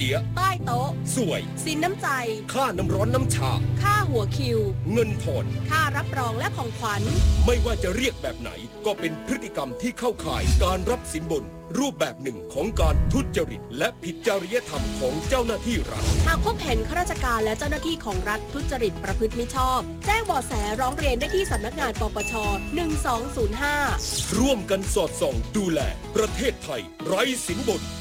เจี๊ยใต้โต๊ะสวยสินน้ำใจค่าน้ำร้อนน้ำชาค่าหัวคิวเงินทอนค่ารับรองและของขวัญไม่ว่าจะเรียกแบบไหนก็เป็นพฤติกรรมที่เข้าข่ายการรับสินบนรูปแบบหนึ่งของการทุจริตและผิดจริยธรรมของเจ้าหน้าที่รัฐหากพบเห็นข้าราชการและเจ้าหน้าที่ของรัฐทุจริตประพฤติมิชอบแจ้งเบาะแสร้องเรียนได้ที่สำนักงานปปช1205 ร่วมกันสอดส่องดูแลประเทศไทยไร้สินบน